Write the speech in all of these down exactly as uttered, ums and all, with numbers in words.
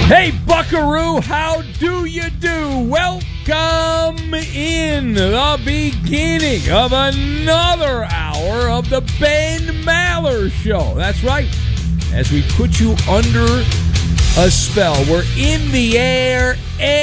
Hey, Buckaroo, how do you do? Welcome in the beginning of another hour of the Ben Maller Show. That's right. As we put you under a spell, we're in the air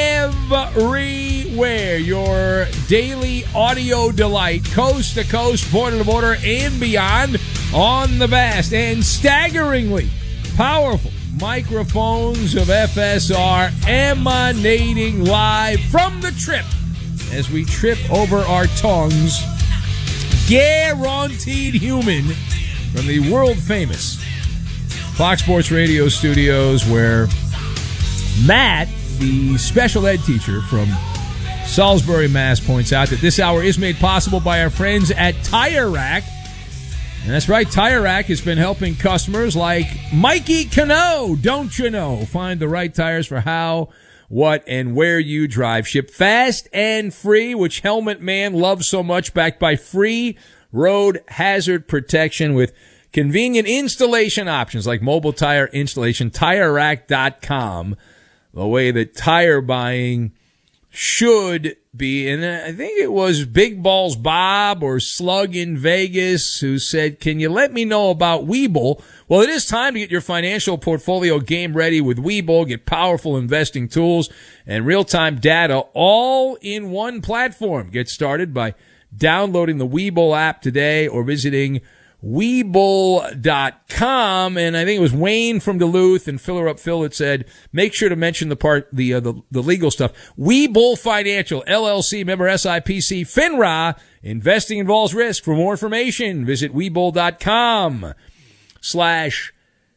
everywhere. Your daily audio delight, coast to coast, border to border, and beyond on the vast and staggeringly powerful microphones of F S R emanating live from the trip as we trip over our tongues. Guaranteed human from the world famous Fox Sports Radio studios, where Matt, the special ed teacher from Salisbury, Mass, points out that this hour is made possible by our friends at Tire Rack. And that's right, Tire Rack has been helping customers like Mikey Cano, don't you know? Find the right tires for how, what, and where you drive. Ship fast and free, which Helmet Man loves so much, backed by free road hazard protection with convenient installation options like mobile tire installation. Tire Rack dot com, the way that tire buying should be. And I think it was Big Balls Bob or Slug in Vegas who said, can you let me know about Webull? Well, it is time to get your financial portfolio game ready with Webull. Get powerful investing tools and real-time data all in one platform. Get started by downloading the Webull app today or visiting Webull dot com. And I think it was Wayne from Duluth and Filler Up Phil that said, make sure to mention the part, the, uh, the, the legal stuff. Webull Financial, L L C, member S I P C, FINRA. Investing involves risk. For more information, visit Webull dot com slash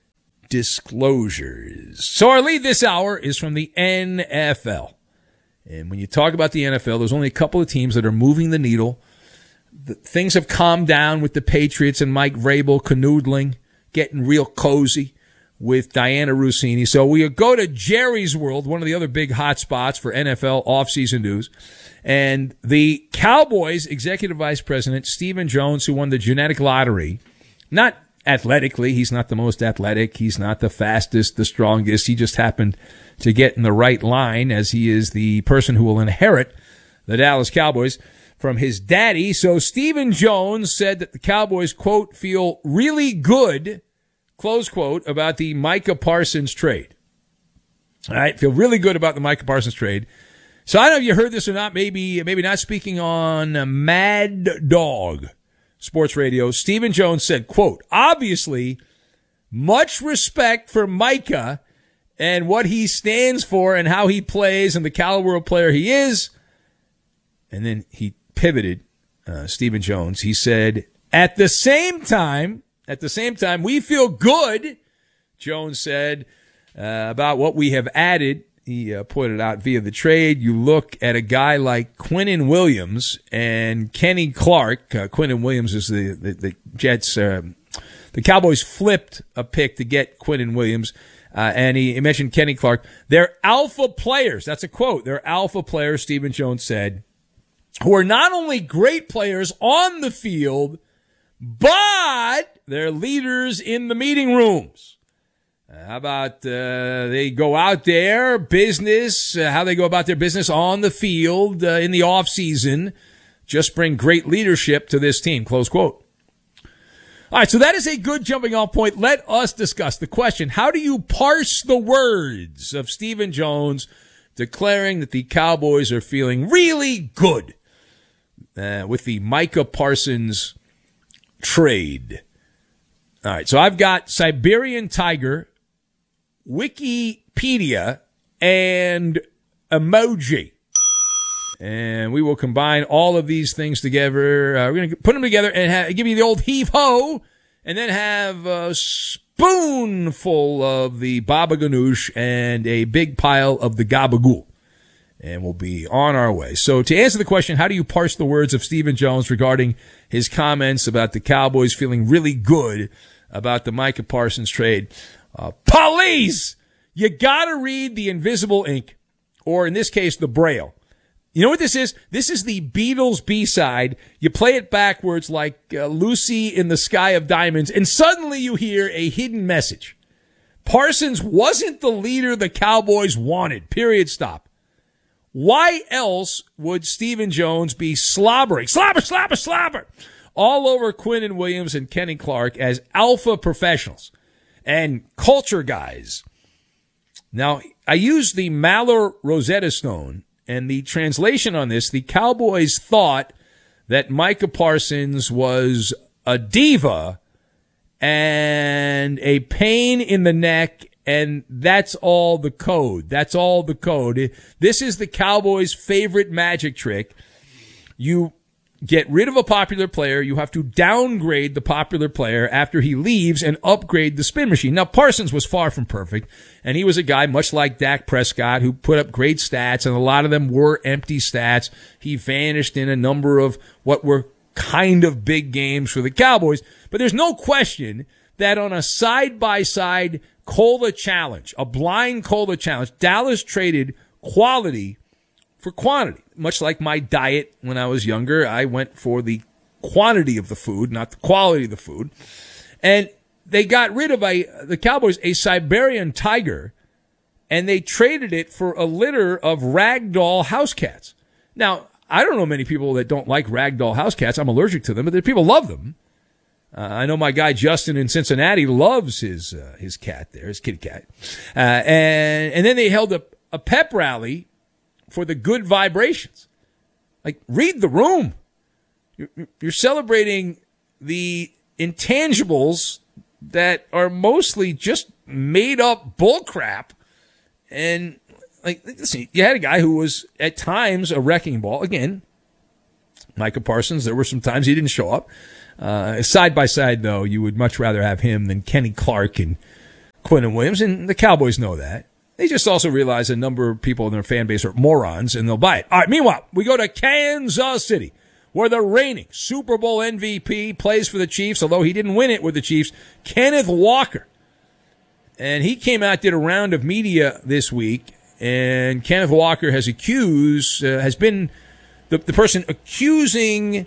disclosures. So our lead this hour is from the N F L. And when you talk about the N F L, there's only a couple of teams that are moving the needle. The, things have calmed down with the Patriots and Mike Vrabel canoodling, getting real cozy with Diana Rossini. So we go to Jerry's World, one of the other big hot spots for N F L offseason news. And the Cowboys executive vice president, Stephen Jones, who won the genetic lottery, not athletically, he's not the most athletic, he's not the fastest, the strongest, he just happened to get in the right line as he is the person who will inherit the Dallas Cowboys from his daddy. So Stephen Jones said that the Cowboys, quote, feel really good, close quote, about the Micah Parsons trade. All right, feel really good about the Micah Parsons trade. So I don't know if you heard this or not, maybe maybe not, speaking on Mad Dog Sports Radio. Stephen Jones said, quote, obviously, much respect for Micah and what he stands for and how he plays and the caliber of player he is. And then he pivoted, uh, Stephen Jones. He said, at the same time, at the same time, we feel good, Jones said, uh, about what we have added. He uh, pointed out via the trade. You look at a guy like Quinnen Williams and Kenny Clark. Uh, Quinnen Williams is the, the, the Jets. Uh, the Cowboys flipped a pick to get Quinnen Williams. Uh, and he, he mentioned Kenny Clark. They're alpha players. That's a quote. They're alpha players, Stephen Jones said, who are not only great players on the field, but they're leaders in the meeting rooms. Uh, how about uh, they go out there, business, uh, how they go about their business on the field uh, in the off season, just bring great leadership to this team, close quote. All right, so that is a good jumping off point. Let us discuss the question, how do you parse the words of Stephen Jones declaring that the Cowboys are feeling really good Uh, with the Micah Parsons trade? All right, so I've got Siberian Tiger, Wikipedia, and emoji. And we will combine all of these things together. Uh, we're going to put them together and ha- give you the old heave-ho, and then have a spoonful of the baba ganoush and a big pile of the gabagool. And we'll be on our way. So to answer the question, how do you parse the words of Stephen Jones regarding his comments about the Cowboys feeling really good about the Micah Parsons trade? Uh, police! You gotta read the invisible ink, or in this case, the Braille. You know what this is? This is the Beatles B-side. You play it backwards like uh, Lucy in the Sky of Diamonds, and suddenly you hear a hidden message. Parsons wasn't the leader the Cowboys wanted. Period. Stop. Why else would Stephen Jones be slobbering, slobber, slobber, slobber, all over Quinnen Williams and Kenny Clark as alpha professionals and culture guys? Now, I use the Malheur Rosetta Stone, and the translation on this, the Cowboys thought that Micah Parsons was a diva and a pain in the neck, and that's all the code. That's all the code. This is the Cowboys' favorite magic trick. You get rid of a popular player, you have to downgrade the popular player after he leaves and upgrade the spin machine. Now, Parsons was far from perfect, and he was a guy much like Dak Prescott who put up great stats, and a lot of them were empty stats. He vanished in a number of what were kind of big games for the Cowboys. But there's no question that on a side-by-side Cola challenge, a blind Cola challenge, Dallas traded quality for quantity. Much like my diet when I was younger, I went for the quantity of the food, not the quality of the food. And they got rid of a, the Cowboys, a Siberian tiger, and they traded it for a litter of ragdoll house cats. Now, I don't know many people that don't like ragdoll house cats. I'm allergic to them, but people love them. Uh, I know my guy Justin in Cincinnati loves his uh, his cat there, his kitty cat. Uh, and and then they held a, a pep rally for the good vibrations. Like, read the room. You're, you're celebrating the intangibles that are mostly just made up bullcrap. And, like, listen, you had a guy who was at times a wrecking ball. Again, Micah Parsons, there were some times he didn't show up. Uh, side by side, though, you would much rather have him than Kenny Clark and Quinnen Williams, and the Cowboys know that. They just also realize a number of people in their fan base are morons, and they'll buy it. All right, meanwhile, we go to Kansas City, where the reigning Super Bowl M V P plays for the Chiefs, although he didn't win it with the Chiefs, Kenneth Walker. And he came out, did a round of media this week, and Kenneth Walker has accused, uh, has been the, the person accusing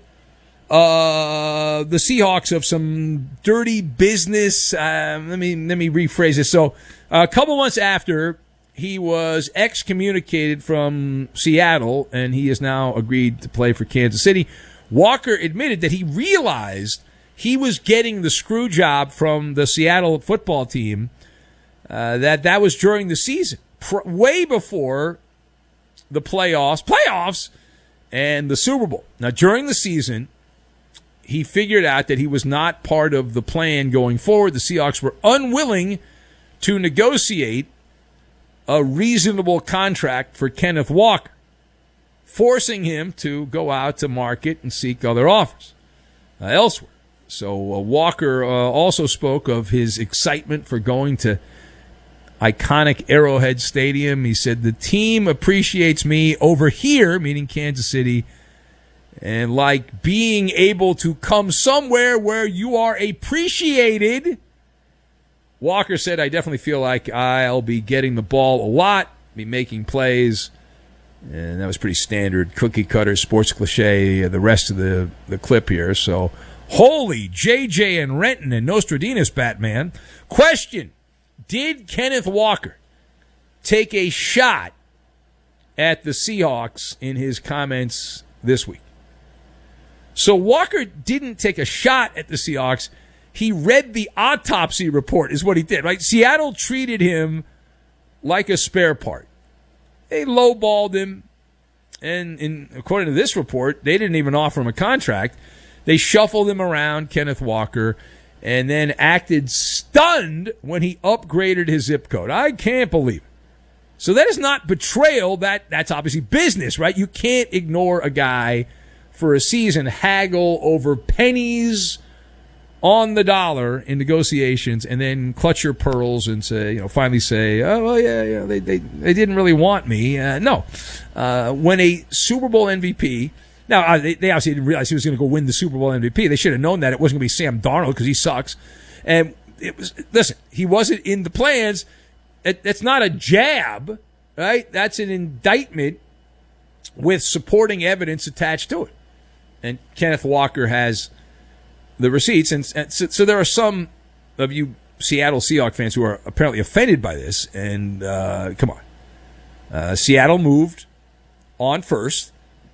Uh, the Seahawks of some dirty business. Uh, let me let me rephrase this. So, uh, a couple months after he was excommunicated from Seattle, and he has now agreed to play for Kansas City, Walker admitted that he realized he was getting the screw job from the Seattle football team. Uh, that that was during the season, pr- way before the playoffs, playoffs, and the Super Bowl. Now, during the season, he figured out that he was not part of the plan going forward. The Seahawks were unwilling to negotiate a reasonable contract for Kenneth Walker, forcing him to go out to market and seek other offers uh, elsewhere. So uh, Walker uh, also spoke of his excitement for going to iconic Arrowhead Stadium. He said, "The team appreciates me over here," meaning Kansas City, "and like being able to come somewhere where you are appreciated." Walker said, "I definitely feel like I'll be getting the ball a lot, be making plays." And that was pretty standard cookie cutter sports cliche, the rest of the, the clip here. So, holy J J and Renton and Nostradamus, Batman. Question: did Kenneth Walker take a shot at the Seahawks in his comments this week? So Walker didn't take a shot at the Seahawks. He read the autopsy report is what he did, right? Seattle treated him like a spare part. They lowballed him. And in, according to this report, they didn't even offer him a contract. They shuffled him around, Kenneth Walker, and then acted stunned when he upgraded his zip code. I can't believe it. So that is not betrayal. That, that's obviously business, right? You can't ignore a guy for a season, haggle over pennies on the dollar in negotiations, and then clutch your pearls and say, you know, finally say, oh, well, yeah, yeah, they they, they didn't really want me. Uh, no. Uh, when a Super Bowl M V P, now uh, they, they obviously didn't realize he was going to go win the Super Bowl M V P. They should have known that it wasn't going to be Sam Darnold because he sucks. And it was, listen, he wasn't in the plans. It, that's not a jab, right? That's an indictment with supporting evidence attached to it. And Kenneth Walker has the receipts. And, and so, so there are some of you Seattle Seahawks fans who are apparently offended by this. And uh, come on. Uh, Seattle moved on first.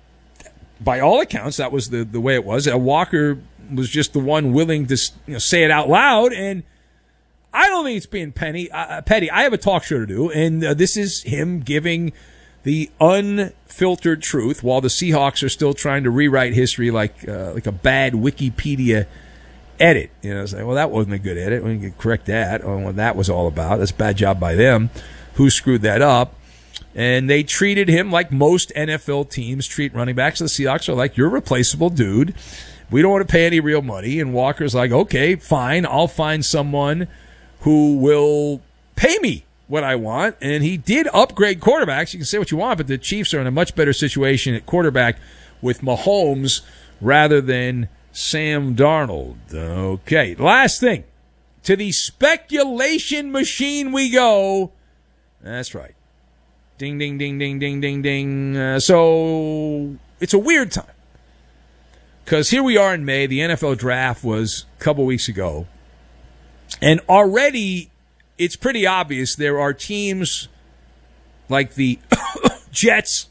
By all accounts, that was the, the way it was. Uh, Walker was just the one willing to you know, say it out loud. And I don't think it's being penny, uh, petty. I have a talk show to do. And uh, this is him giving the unfiltered truth while the Seahawks are still trying to rewrite history like uh, like a bad Wikipedia edit. You know, it's like, well, that wasn't a good edit. We can correct that on what that was all about. That's a bad job by them. Who screwed that up? And they treated him like most N F L teams treat running backs. So the Seahawks are like, you're a replaceable dude. We don't want to pay any real money. And Walker's like, okay, fine. I'll find someone who will pay me what I want. And he did upgrade quarterbacks. You can say what you want, but the Chiefs are in a much better situation at quarterback with Mahomes rather than Sam Darnold. Okay, last thing. To the speculation machine we go. That's right. Ding, ding, ding, ding, ding, ding, ding. Uh, so it's a weird time. Because here we are in May. The N F L draft was a couple weeks ago. And already it's pretty obvious there are teams like the Jets,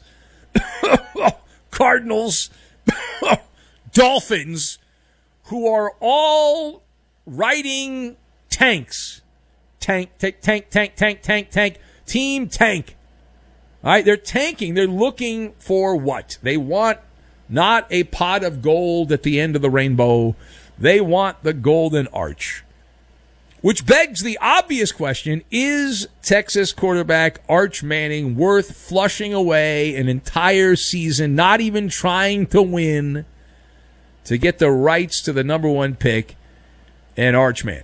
Cardinals, Dolphins, who are all riding tanks. Tank, tank, tank, tank, tank, tank, tank. Team tank. All right, they're tanking. They're looking for what? They want not a pot of gold at the end of the rainbow. They want the golden arch. Which begs the obvious question, is Texas quarterback Arch Manning worth flushing away an entire season, not even trying to win, to get the rights to the number one pick and Arch Manning?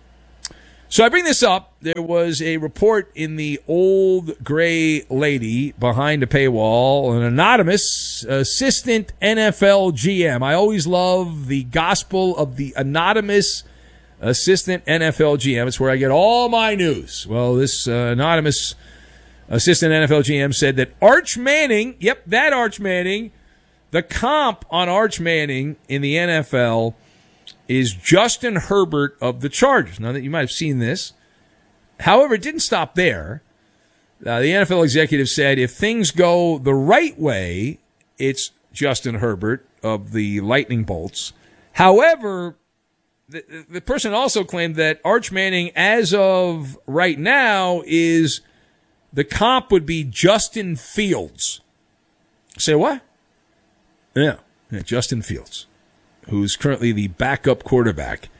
So I bring this up. There was a report in the Old Gray Lady behind a paywall, an anonymous assistant N F L G M. I always love the gospel of the anonymous assistant N F L G M. It's where I get all my news. Well, this uh, anonymous assistant N F L G M said that Arch Manning, yep, that Arch Manning, the comp on Arch Manning in the N F L is Justin Herbert of the Chargers. Now, that you might have seen this. However, it didn't stop there. Uh, the N F L executive said if things go the right way, it's Justin Herbert of the Lightning Bolts. However, the, the person also claimed that Arch Manning, as of right now, is the comp would be Justin Fields. Say what? Yeah, yeah Justin Fields, who's currently the backup quarterback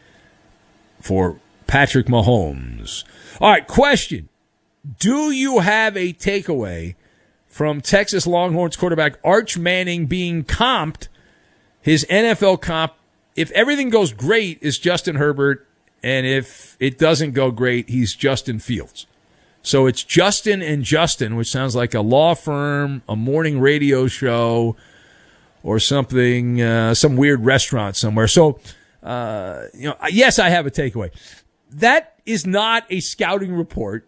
for Patrick Mahomes. All right, question. Do you have a takeaway from Texas Longhorns quarterback Arch Manning being comped, his N F L comp, if everything goes great, is Justin Herbert, and if it doesn't go great, he's Justin Fields? So it's Justin and Justin, which sounds like a law firm, a morning radio show, or something, uh, some weird restaurant somewhere. So, uh, you know, yes, I have a takeaway. That is not a scouting report.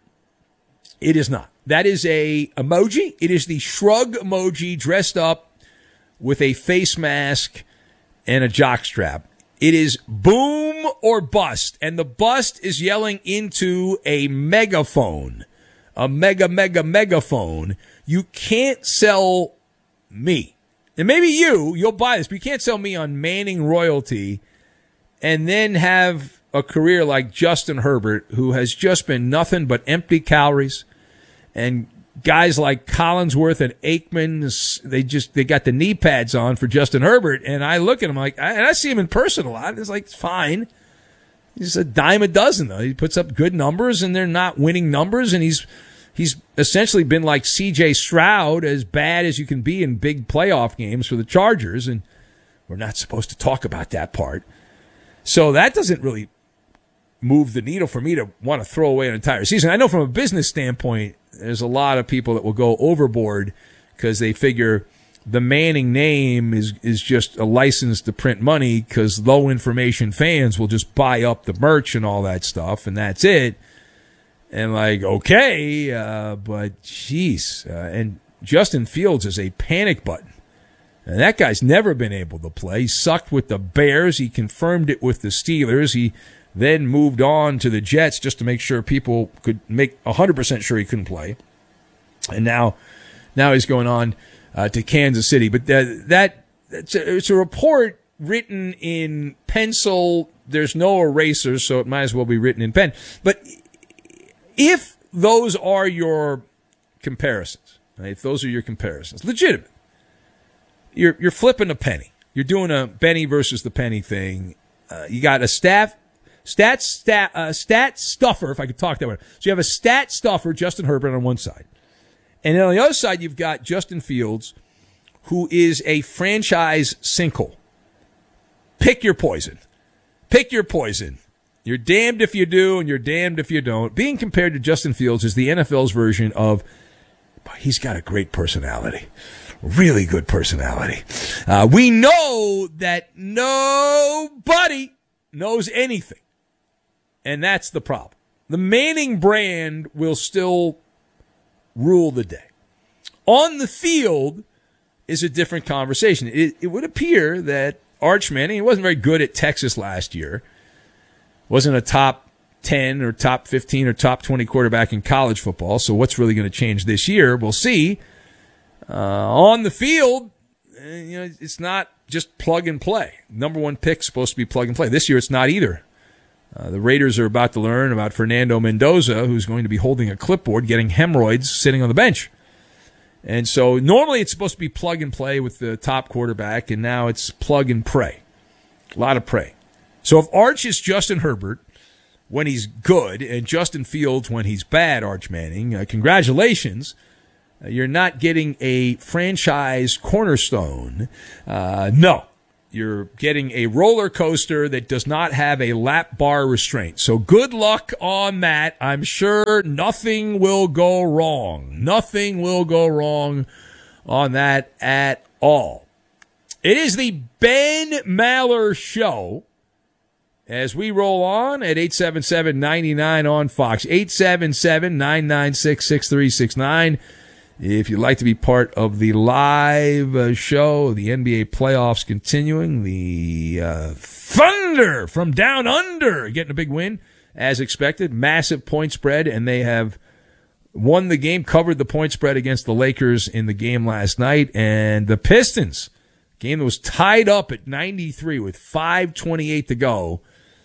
It is not. That is a emoji. It is the shrug emoji dressed up with a face mask and a jockstrap. It is boom or bust. And the bust is yelling into a megaphone, a mega, mega, megaphone. You can't sell me. And maybe you, you'll buy this, but you can't sell me on Manning royalty and then have a career like Justin Herbert, who has just been nothing but empty calories. And guys like Collinsworth and Aikman, they just, they got the knee pads on for Justin Herbert. And I look at him like, and I see him in person a lot. It's like, it's fine. He's a dime a dozen, though. He puts up good numbers, and they're not winning numbers. And he's, he's essentially been like C J Stroud, as bad as you can be in big playoff games for the Chargers. And we're not supposed to talk about that part. So that doesn't really move the needle for me to want to throw away an entire season. I know from a business standpoint, there's a lot of people that will go overboard because they figure the Manning name is, is just a license to print money, because low information fans will just buy up the merch and all that stuff, and that's it. And like, okay, uh, but jeez. Uh, and Justin Fields is a panic button. And that guy's never been able to play. He sucked with the Bears. He confirmed it with the Steelers. He then moved on to the Jets just to make sure people could make one hundred percent sure he couldn't play. And now now he's going on uh, to Kansas City. But that, that it's, a, it's a report written in pencil. There's no erasers, so it might as well be written in pen. But if those are your comparisons, right, if those are your comparisons, legitimate, you're, you're flipping a penny. You're doing a Benny versus the penny thing. Uh, you got a staff, stat, stat, uh, stat stuffer, if I could talk that way. So you have a stat stuffer, Justin Herbert, on one side. And then on the other side, you've got Justin Fields, who is a franchise sinkhole. Pick your poison. Pick your poison. You're damned if you do, and you're damned if you don't. Being compared to Justin Fields is the N F L's version of, but he's got a great personality. Really good personality. Uh, we know that nobody knows anything. And that's the problem. The Manning brand will still rule the day. On the field is a different conversation. It, it would appear that Arch Manning, he wasn't very good at Texas last year, wasn't a top ten or top fifteen or top twenty quarterback in college football. So what's really going to change this year? We'll see. Uh, on the field, you know, it's not just plug and play. Number one pick supposed to be plug and play. This year, it's not either. Uh, the Raiders are about to learn about Fernando Mendoza, who's going to be holding a clipboard, getting hemorrhoids, sitting on the bench. And so normally it's supposed to be plug and play with the top quarterback, and now it's plug and pray. A lot of pray. So if Arch is Justin Herbert when he's good and Justin Fields when he's bad, Arch Manning, uh, congratulations. Uh, you're not getting a franchise cornerstone. Uh, no. You're getting a roller coaster that does not have a lap bar restraint. So good luck on that. I'm sure nothing will go wrong. Nothing will go wrong on that at all. It is the Ben Maller Show as we roll on at eight seven seven, nine nine on Fox. eight seven seven, nine nine six, six three six nine. If you'd like to be part of the live uh, show, the N B A playoffs continuing, the uh, Thunder from down under getting a big win as expected, massive point spread, and they have won the game, covered the point spread against the Lakers in the game last night, and the Pistons, game that was tied up at ninety-three with five twenty-eight to go,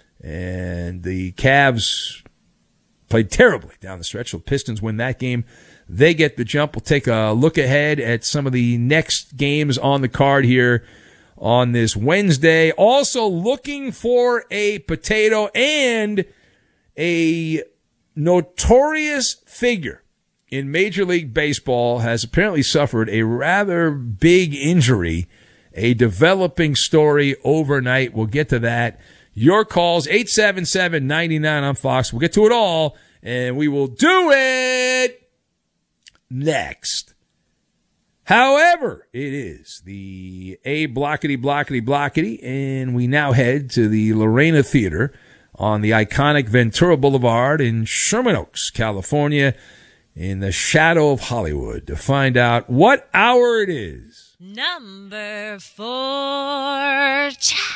and the Cavs played terribly down the stretch, so the Pistons win that game. They get the jump. We'll take a look ahead at some of the next games on the card here on this Wednesday. Also looking for a potato and a notorious figure in Major League Baseball has apparently suffered a rather big injury, a developing story overnight. We'll get to that. Your calls, eight seven seven, nine nine on Fox. We'll get to it all, and we will do it next. However, it is the A blockety blockety blockety, and we now head to the Lorena Theater on the iconic Ventura Boulevard in Sherman Oaks, California, in the shadow of Hollywood, to find out what hour it is. Number four.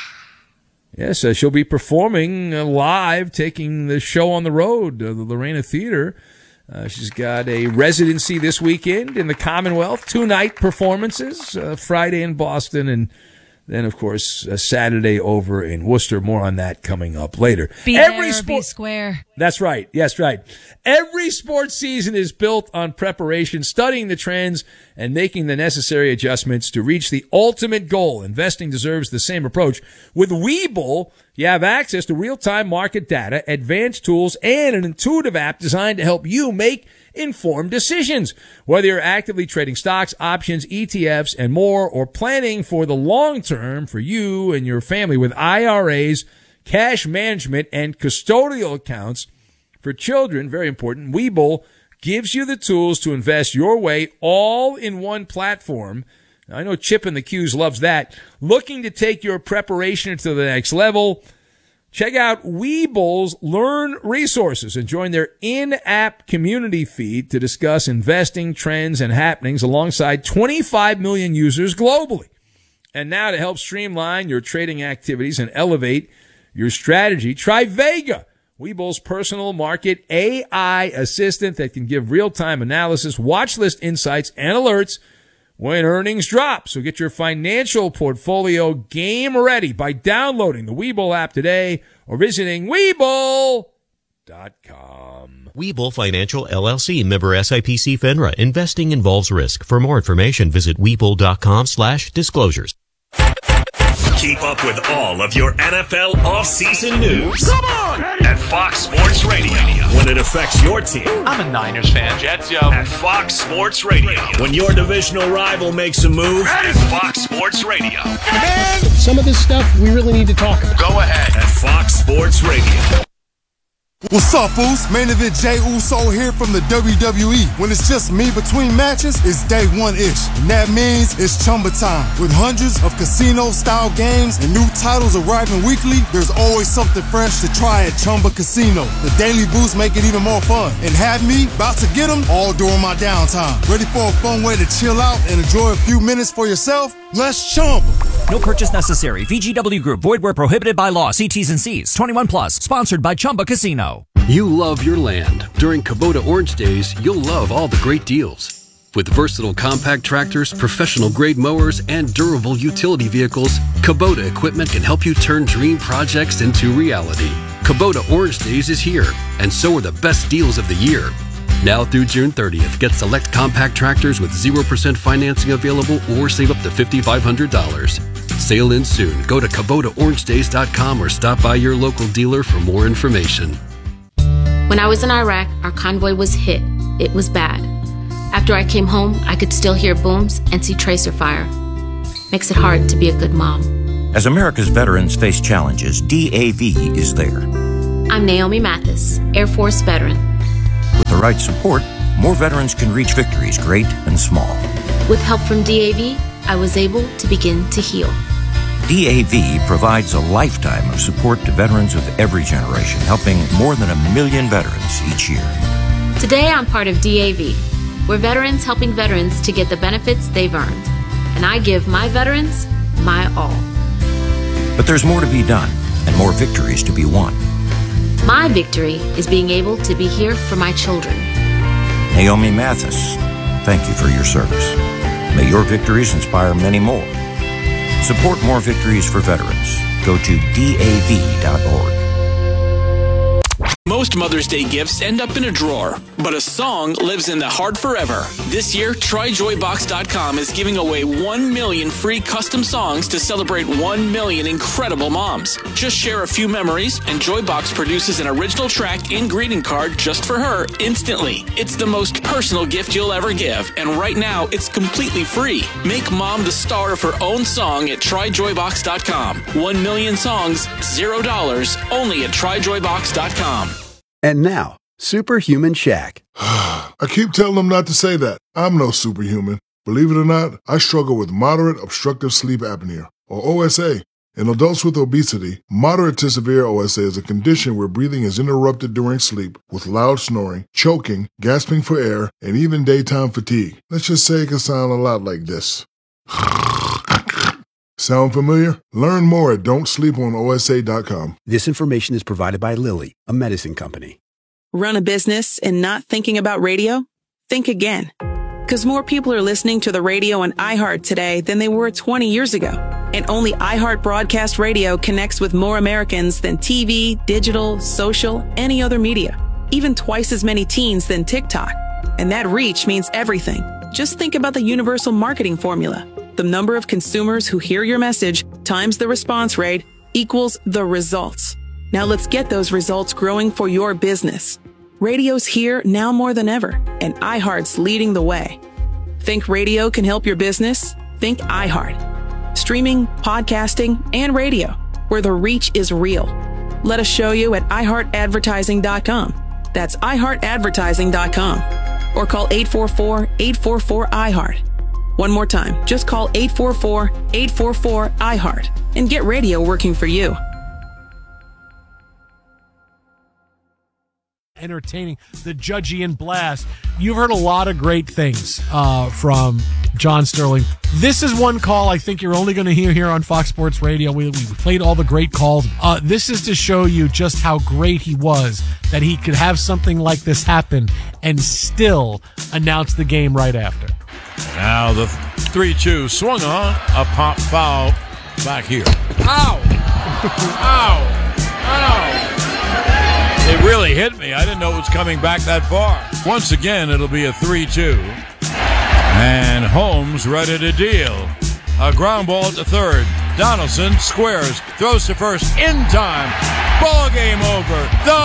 Yes, uh, she'll be performing uh, live, taking the show on the road, uh, the Lorena Theater. Uh, she's got a residency this weekend in the Commonwealth, two-night performances, uh, Friday in Boston, and then, of course, a Saturday over in Worcester. More on that coming up later. Be Every there, sport- be square. That's right. Yes, right. Every sports season is built on preparation, studying the trends, and making the necessary adjustments to reach the ultimate goal. Investing deserves the same approach. With Webull, you have access to real-time market data, advanced tools, and an intuitive app designed to help you make informed decisions. Whether you're actively trading stocks, options, E T Fs, and more, or planning for the long term for you and your family with I R As, cash management, and custodial accounts for children, very important, Webull gives you the tools to invest your way all in one platform. Now, I know Chip in the Q's loves that. Looking to take your preparation to the next level? Check out Webull's Learn Resources and join their in-app community feed to discuss investing trends and happenings alongside twenty-five million users globally. And now to help streamline your trading activities and elevate your strategy, try Vega, Webull's personal market A I assistant that can give real-time analysis, watch list insights, and alerts when earnings drop. So get your financial portfolio game ready by downloading the Webull app today or visiting Webull dot com. Webull Financial L L C, member S I P C FINRA. Investing involves risk. For more information, visit Webull.com slash disclosures. Keep up with all of your N F L offseason news. Come on! At Fox Sports Radio. When it affects your team. I'm a Niners fan. Jets, yo. At Fox Sports Radio. When your divisional rival makes a move. At Fox Sports Radio. And some of this stuff we really need to talk about. Go ahead. At Fox Sports Radio. What's up, fools? Main event Jey Uso here from the W W E. When it's just me between matches, it's day one-ish. And that means it's Chumba time. With hundreds of casino-style games and new titles arriving weekly, there's always something fresh to try at Chumba Casino. The daily boosts make it even more fun. And have me about to get them all during my downtime. Ready for a fun way to chill out and enjoy a few minutes for yourself? Let's Chumba. No purchase necessary. V G W Group. Void where prohibited by law. See T's and C's. twenty-one plus. Sponsored by Chumba Casino. You love your land. During Kubota Orange Days, you'll love all the great deals. With versatile compact tractors, professional-grade mowers, and durable utility vehicles, Kubota equipment can help you turn dream projects into reality. Kubota Orange Days is here, and so are the best deals of the year. Now through June thirtieth, get select compact tractors with zero percent financing available or save up to five thousand five hundred dollars. Sail in soon. Go to Kubota Orange Days dot com or stop by your local dealer for more information. When I was in Iraq, our convoy was hit. It was bad. After I came home, I could still hear booms and see tracer fire. Makes it hard to be a good mom. As America's veterans face challenges, D A V is there. I'm Naomi Mathis, Air Force veteran. With the right support, more veterans can reach victories, great and small. With help from D A V, I was able to begin to heal. D A V provides a lifetime of support to veterans of every generation, helping more than a million veterans each year. Today, I'm part of D A V. We're veterans helping veterans to get the benefits they've earned. And I give my veterans my all. But there's more to be done and more victories to be won. My victory is being able to be here for my children. Naomi Mathis, thank you for your service. May your victories inspire many more. Support more victories for veterans. Go to D A V dot org. Most Mother's Day gifts end up in a drawer, but a song lives in the heart forever. This year, Try Joy Box dot com is giving away one million free custom songs to celebrate one million incredible moms. Just share a few memories, and Joybox produces an original track and greeting card just for her instantly. It's the most personal gift you'll ever give, and right now, it's completely free. Make mom the star of her own song at Try Joy Box dot com. One million songs, zero dollars, only at Try Joy Box dot com. And now, Superhuman Shaq. I keep telling them not to say that. I'm no superhuman. Believe it or not, I struggle with moderate obstructive sleep apnea, or O S A. In adults with obesity, moderate to severe O S A is a condition where breathing is interrupted during sleep with loud snoring, choking, gasping for air, and even daytime fatigue. Let's just say it can sound a lot like this. Sound familiar? Learn more at don't sleep on O S A dot com. This information is provided by Lilly, a medicine company. Run a business and not thinking about radio? Think again. Because more people are listening to the radio on iHeart today than they were twenty years ago. And only iHeart Broadcast Radio connects with more Americans than T V, digital, social, any other media. Even twice as many teens than TikTok. And that reach means everything. Just think about the universal marketing formula. The number of consumers who hear your message times the response rate equals the results. Now let's get those results growing for your business. Radio's here now more than ever, and iHeart's leading the way. Think radio can help your business? Think iHeart. Streaming, podcasting, and radio, where the reach is real. Let us show you at i heart advertising dot com. That's i heart advertising dot com. Or call eight four four, eight four four, I heart. One more time, just call eight four four, eight four four, I heart and get radio working for you. entertaining. The Judgian blast. You've heard a lot of great things uh, from John Sterling. This is one call I think you're only going to hear here on Fox Sports Radio. We, we played all the great calls. Uh, this is to show you just how great he was, that he could have something like this happen and still announce the game right after. Now the three two swung on, a pop foul back here. Ow! Ow! Ow! It really hit me. I didn't know it was coming back that far. Once again, it'll be a three two. And Holmes ready to deal. A ground ball at the third. Donaldson squares, throws to first in time. Ball game over.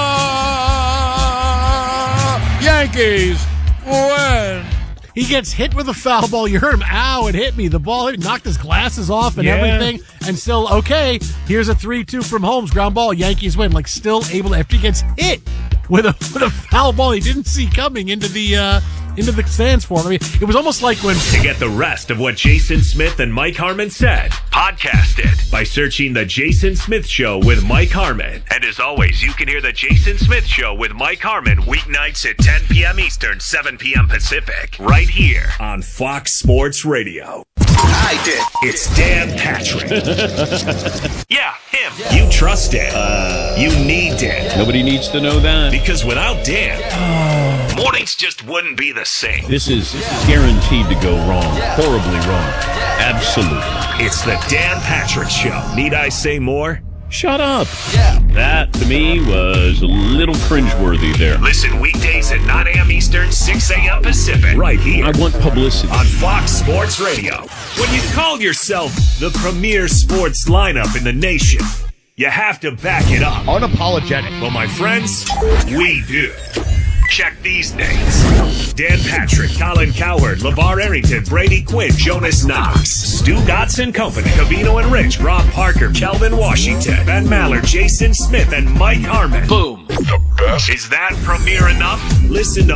The Yankees win. He gets hit with a foul ball. You heard him, ow, it hit me. The ball hit, knocked his glasses off and Yeah. everything. And still, okay, here's a three two from Holmes. Ground ball, Yankees win. Like, still able to, after he gets hit with a with a foul ball he didn't see coming into the uh, into the stands for him. I mean, it was almost like when... To get the rest of what Jason Smith and Mike Harmon said, podcast it by searching The Jason Smith Show with Mike Harmon. And as always, you can hear The Jason Smith Show with Mike Harmon weeknights at ten p.m. Eastern, seven p.m. Pacific, right here on Fox Sports Radio. I did. It's Dan Patrick. Yeah, him. You trust Dan. Uh, you need Dan. Nobody needs to know that. Because without Dan, mornings just wouldn't be the same. This is guaranteed to go wrong. Horribly wrong. Absolutely. It's the Dan Patrick Show. Need I say more? Shut up. That, to me, was a little cringeworthy there. Listen weekdays at nine a.m. Eastern, six a.m. Pacific. Right here. I want publicity. On Fox Sports Radio. When you call yourself the premier sports lineup in the nation, you have to back it up. Unapologetic. Well, my friends, we do. Check these names: Dan Patrick, Colin Cowherd, LeVar Arrington, Brady Quinn, Jonas Knox, Stu Gotts and Company, Covino and Rich, Rob Parker, Kelvin Washington, Ben Maller, Jason Smith, and Mike Harmon. Boom. The best. Is that premier enough? Listen to